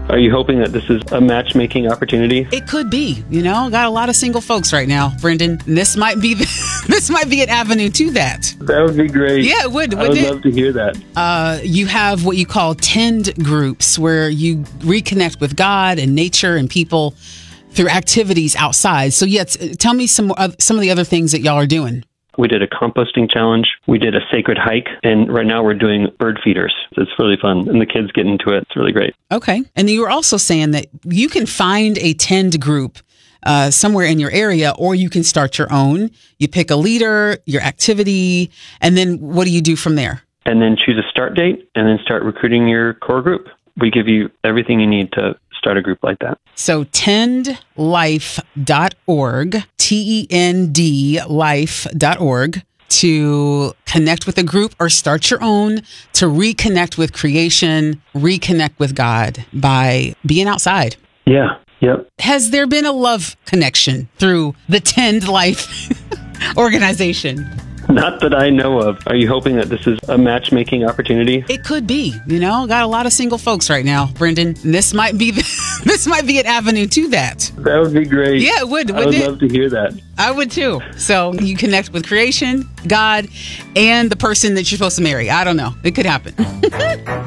Are you hoping that this is a matchmaking opportunity? It could be. Got a lot of single folks right now, Brendan. This might be this might be an avenue to that. That would be great. Yeah, it would. I would love to hear that. You have what you call tend groups, where you reconnect with God and nature and people through activities outside. So yes, tell me some of the other things that y'all are doing. We did a composting challenge. We did a sacred hike. And right now we're doing bird feeders. It's really fun. And the kids get into it. It's really great. Okay. And you were also saying that you can find a tend group somewhere in your area, or you can start your own. You pick a leader, your activity, and then what do you do from there? And then choose a start date and then start recruiting your core group. We give you everything you need to start a group like that. So tendlife.org, TEND life.org, to connect with a group or start your own, to reconnect with creation, reconnect with God by being outside. Yeah. Yep. Has there been a love connection through the Tend Life organization? Not that I know of. Are you hoping that this is a matchmaking opportunity? It could be. Got a lot of single folks right now, Brendan. This might be an avenue to that. That would be great. Yeah, it would. I would love to hear that. I would too. So you connect with creation, God, and the person that you're supposed to marry. I don't know. It could happen.